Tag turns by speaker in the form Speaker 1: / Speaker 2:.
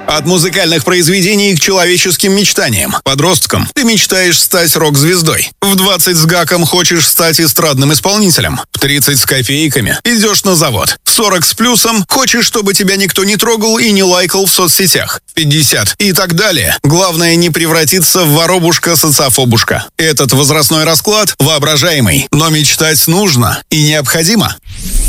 Speaker 1: От музыкальных произведений к человеческим мечтаниям. Подростком ты мечтаешь стать рок-звездой. В 20 с гаком хочешь стать эстрадным исполнителем. В 30 с копейками идешь на завод. В 40 с плюсом хочешь, чтобы тебя никто не трогал и не лайкал в соцсетях. В 50 и так далее. Главное не превратиться в воробушка-социофобушка. Этот возрастной расклад воображаемый, но мечтать нужно и необходимо.